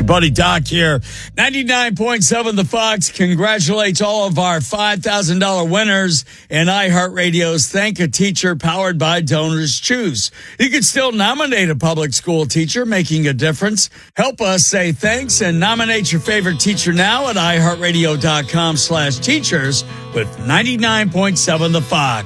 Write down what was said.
your buddy Doc here. 99.7 The Fox congratulates all of our $5,000 winners in iHeartRadio's Thank a Teacher powered by Donors Choose. You can still nominate a public school teacher making a difference. Help us say thanks and nominate your favorite teacher now at iHeartRadio.com/teachers with 99.7 The Fox.